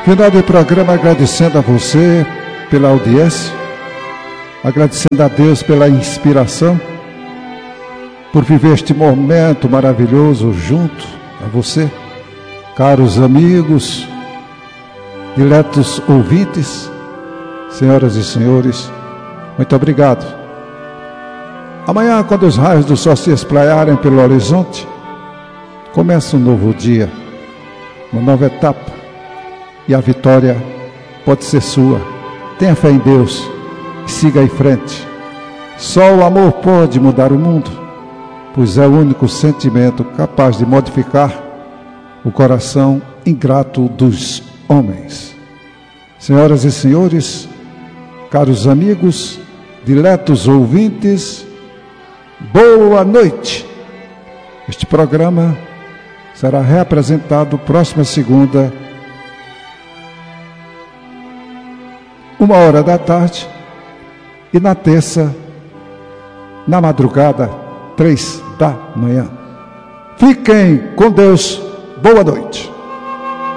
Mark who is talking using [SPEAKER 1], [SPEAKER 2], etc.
[SPEAKER 1] Final do programa, agradecendo a você pela audiência, agradecendo a Deus pela inspiração, por viver este momento maravilhoso junto a você, caros amigos, diletos ouvintes, senhoras e senhores, muito obrigado. Amanhã, quando os raios do sol se espraiarem pelo horizonte, começa um novo dia, uma nova etapa, e a vitória pode ser sua. Tenha fé em Deus e siga em frente. Só o amor pode mudar o mundo, pois é o único sentimento capaz de modificar o coração ingrato dos homens. Senhoras e senhores, caros amigos, diletos ouvintes, boa noite. Este programa será reapresentado próxima segunda, 13h, e na terça, na madrugada, 3 da manhã. Fiquem com Deus. Boa noite.